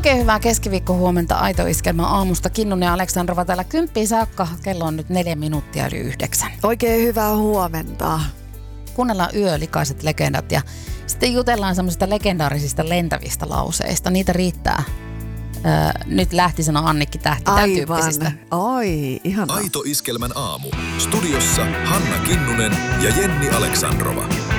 Oikein hyvää keskiviikkohuomenta Aito Iskelmän aamusta. Kinnunen ja Aleksandrova täällä 10 saakka. Kello on nyt 4 minuuttia yli 9. Oikein hyvää huomenta. Kuunnellaan yölikaiset legendat ja sitten jutellaan semmoisista legendaarisista lentävistä lauseista. Niitä riittää. Nyt lähti sanoa Annikki Tähti. Tämän tyyppisistä. Oi, ihanaa. Aito Iskelmän aamu. Studiossa Hanna Kinnunen ja Jenni Aleksandrova.